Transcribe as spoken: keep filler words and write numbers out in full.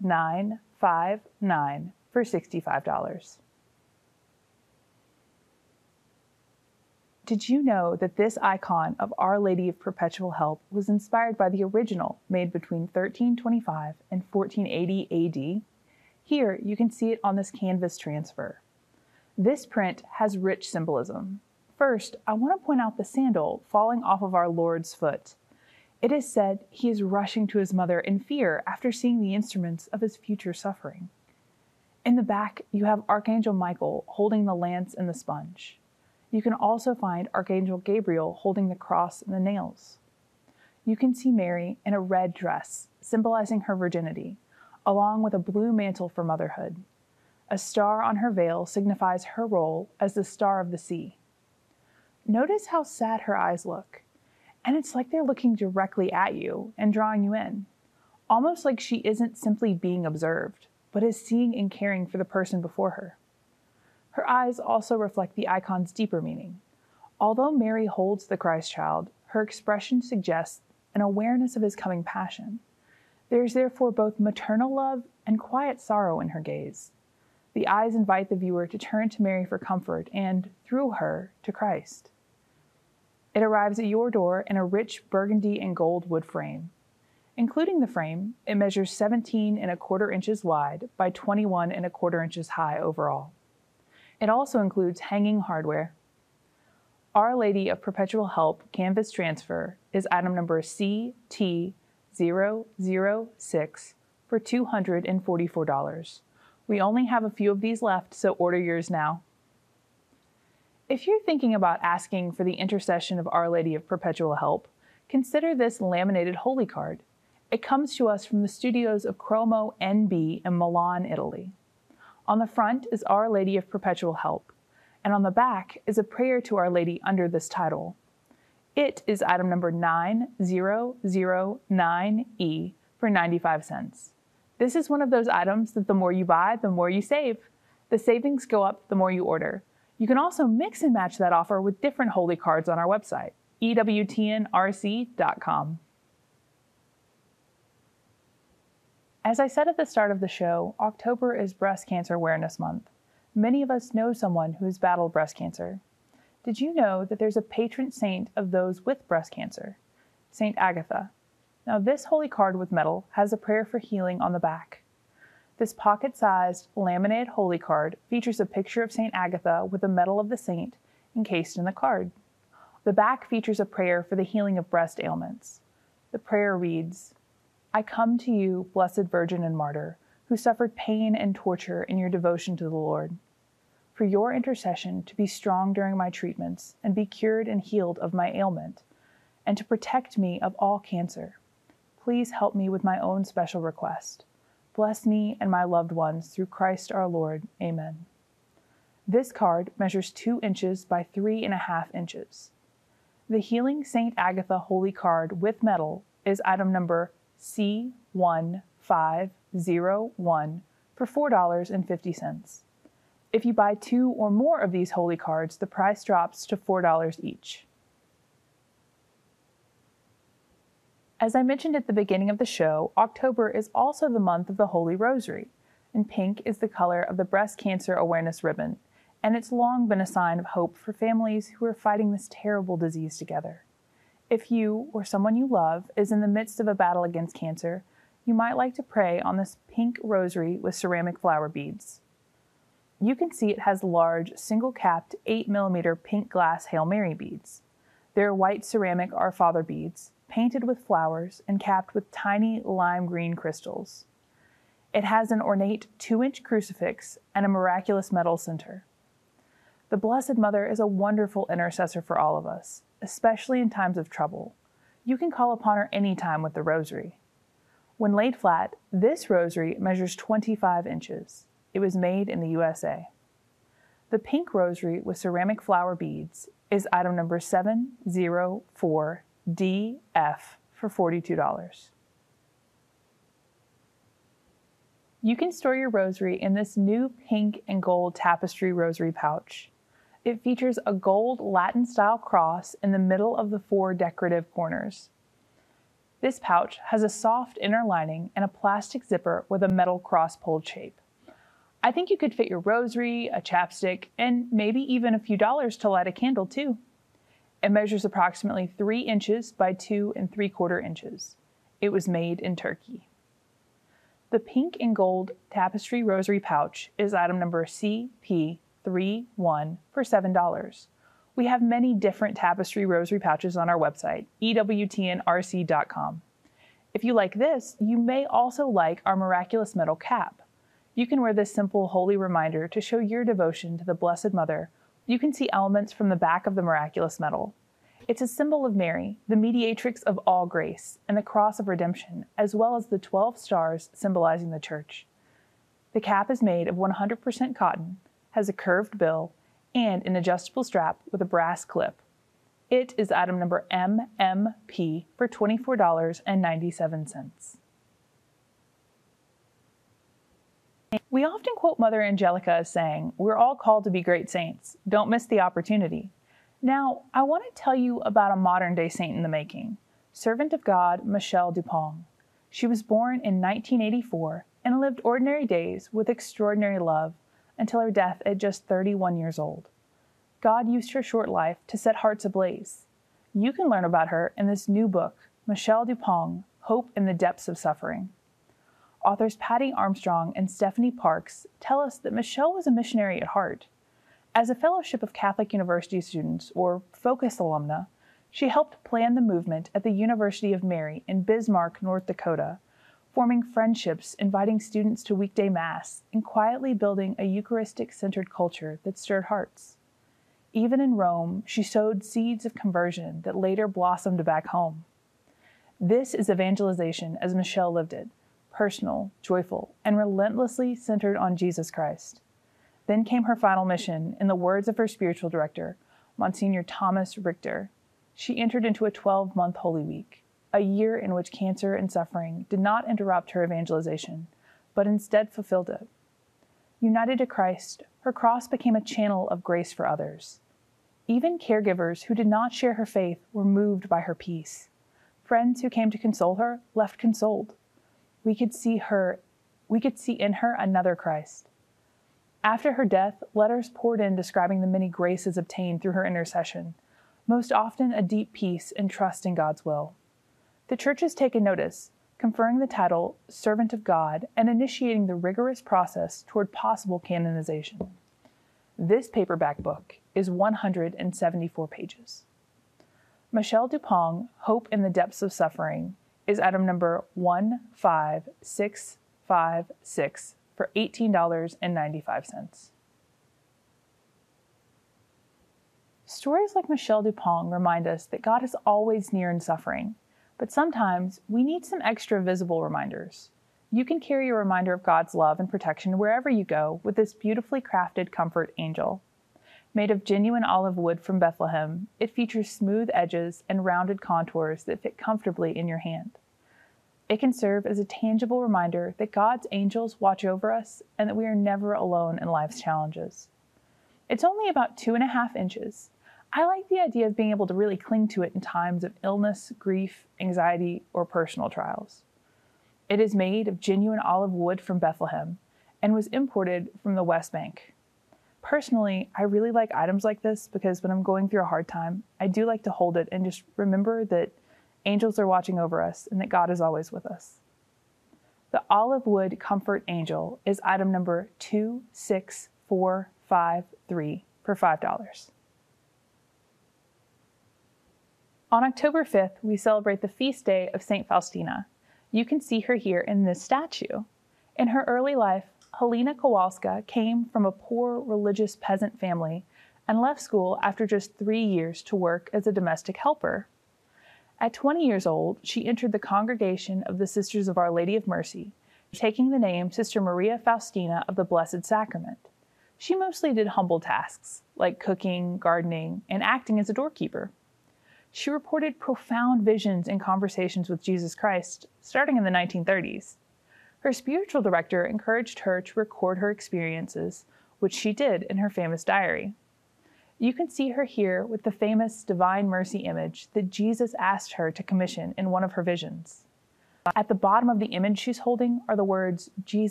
nine five nine for sixty-five dollars. Did you know that this icon of Our Lady of Perpetual Help was inspired by the original made between thirteen twenty-five and fourteen eighty A D? Here you can see it on this canvas transfer. This print has rich symbolism. First, I want to point out the sandal falling off of our Lord's foot. It is said he is rushing to his mother in fear after seeing the instruments of his future suffering. In the back, you have Archangel Michael holding the lance and the sponge. You can also find Archangel Gabriel holding the cross and the nails. You can see Mary in a red dress, symbolizing her virginity, along with a blue mantle for motherhood. A star on her veil signifies her role as the star of the sea. Notice how sad her eyes look, and it's like they're looking directly at you and drawing you in, almost like she isn't simply being observed, but is seeing and caring for the person before her. Her eyes also reflect the icon's deeper meaning. Although Mary holds the Christ child, her expression suggests an awareness of his coming passion. There is therefore both maternal love and quiet sorrow in her gaze. The eyes invite the viewer to turn to Mary for comfort and, through her, to Christ. It arrives at your door in a rich burgundy and gold wood frame. Including the frame, it measures seventeen and a quarter inches wide by twenty-one and a quarter inches high overall. It also includes hanging hardware. Our Lady of Perpetual Help canvas transfer is item number C T zero zero six for two hundred forty-four dollars. We only have a few of these left, so order yours now. If you're thinking about asking for the intercession of Our Lady of Perpetual Help, consider this laminated holy card. It comes to us from the studios of Chromo N B in Milan, Italy. On the front is Our Lady of Perpetual Help, and on the back is a prayer to Our Lady under this title. It is item number nine zero zero nine E for ninety-five cents. This is one of those items that the more you buy, the more you save. The savings go up the more you order. You can also mix and match that offer with different holy cards on our website, E W T N R C dot com. As I said at the start of the show, October is Breast Cancer Awareness Month. Many of us know someone who has battled breast cancer. Did you know that there's a patron saint of those with breast cancer? Saint Agatha. Now this holy card with metal has a prayer for healing on the back. This pocket-sized, laminated holy card features a picture of Saint Agatha with the medal of the saint encased in the card. The back features a prayer for the healing of breast ailments. The prayer reads, I come to you, Blessed Virgin and Martyr, who suffered pain and torture in your devotion to the Lord. For your intercession to be strong during my treatments and be cured and healed of my ailment, and to protect me of all cancer. Please help me with my own special request. Bless me and my loved ones through Christ our Lord. Amen. This card measures two inches by three and a half inches. The Healing Saint Agatha Holy Card with metal is item number C one five zero one for four dollars and fifty cents. If you buy two or more of these holy cards, the price drops to four dollars each. As I mentioned at the beginning of the show, October is also the month of the Holy Rosary, and pink is the color of the breast cancer awareness ribbon, and it's long been a sign of hope for families who are fighting this terrible disease together. If you or someone you love is in the midst of a battle against cancer, you might like to pray on this pink rosary with ceramic flower beads. You can see it has large, single-capped, eight millimeter pink glass Hail Mary beads. They're white ceramic Our Father beads, painted with flowers and capped with tiny lime green crystals. It has an ornate two inch crucifix and a miraculous metal center. The Blessed Mother is a wonderful intercessor for all of us, especially in times of trouble. You can call upon her anytime with the rosary. When laid flat, this rosary measures twenty-five inches. It was made in the U S A. The pink rosary with ceramic flower beads is item number seven zero four D F for forty-two dollars. You can store your rosary in this new pink and gold tapestry rosary pouch. It features a gold Latin-style cross in the middle of the four decorative corners. This pouch has a soft inner lining and a plastic zipper with a metal cross-pulled shape. I think you could fit your rosary, a chapstick, and maybe even a few dollars to light a candle too. It measures approximately three inches by two and three quarter inches. It was made in Turkey. The pink and gold tapestry rosary pouch is item number C P three one for seven dollars. We have many different tapestry rosary pouches on our website, E W T N R C dot com. If you like this, you may also like our miraculous metal cap. You can wear this simple holy reminder to show your devotion to the Blessed Mother. You can see elements from the back of the miraculous medal. It's a symbol of Mary, the mediatrix of all grace, and the cross of redemption, as well as the twelve stars symbolizing the church. The cap is made of one hundred percent cotton, has a curved bill, and an adjustable strap with a brass clip. It is item number M M P for twenty-four dollars and ninety-seven cents. We often quote Mother Angelica as saying, "We're all called to be great saints. Don't miss the opportunity." Now, I want to tell you about a modern-day saint in the making, servant of God Michelle Dupont. She was born in nineteen eighty-four and lived ordinary days with extraordinary love until her death at just thirty-one years old. God used her short life to set hearts ablaze. You can learn about her in this new book, Michelle Dupont, Hope in the Depths of Suffering. Authors Patty Armstrong and Stephanie Parks tell us that Michelle was a missionary at heart. As a Fellowship of Catholic University students, or FOCUS alumna, she helped plan the movement at the University of Mary in Bismarck, North Dakota, forming friendships, inviting students to weekday Mass, and quietly building a Eucharistic-centered culture that stirred hearts. Even in Rome, she sowed seeds of conversion that later blossomed back home. This is evangelization as Michelle lived it, personal, joyful, and relentlessly centered on Jesus Christ. Then came her final mission, in the words of her spiritual director, Monsignor Thomas Richter. She entered into a twelve-month Holy Week, a year in which cancer and suffering did not interrupt her evangelization, but instead fulfilled it. United to Christ, her cross became a channel of grace for others. Even caregivers who did not share her faith were moved by her peace. Friends who came to console her left consoled. We could see her, we could see in her another Christ. After her death, letters poured in describing the many graces obtained through her intercession, most often a deep peace and trust in God's will. The Church has taken notice, conferring the title Servant of God and initiating the rigorous process toward possible canonization. This paperback book is one hundred seventy-four pages. Michelle Dupont, Hope in the Depths of Suffering, is item number one five six five six for eighteen dollars and ninety-five cents. Stories like Michelle Dupont remind us that God is always near in suffering, but sometimes we need some extra visible reminders. You can carry a reminder of God's love and protection wherever you go with this beautifully crafted comfort angel. Made of genuine olive wood from Bethlehem, it features smooth edges and rounded contours that fit comfortably in your hand. It can serve as a tangible reminder that God's angels watch over us and that we are never alone in life's challenges. It's only about two and a half inches. I like the idea of being able to really cling to it in times of illness, grief, anxiety, or personal trials. It is made of genuine olive wood from Bethlehem and was imported from the West Bank. Personally, I really like items like this because when I'm going through a hard time, I do like to hold it and just remember that angels are watching over us and that God is always with us. The Olive Wood Comfort Angel is item number two six four five three for five dollars. On October fifth, we celebrate the feast day of Saint Faustina. You can see her here in this statue. In her early life, Helena Kowalska came from a poor religious peasant family and left school after just three years to work as a domestic helper. At twenty years old, she entered the congregation of the Sisters of Our Lady of Mercy, taking the name Sister Maria Faustina of the Blessed Sacrament. She mostly did humble tasks, like cooking, gardening, and acting as a doorkeeper. She reported profound visions and conversations with Jesus Christ, starting in the nineteen thirties. Her spiritual director encouraged her to record her experiences, which she did in her famous diary. You can see her here with the famous Divine Mercy image that Jesus asked her to commission in one of her visions. At the bottom of the image she's holding are the words, "Jesus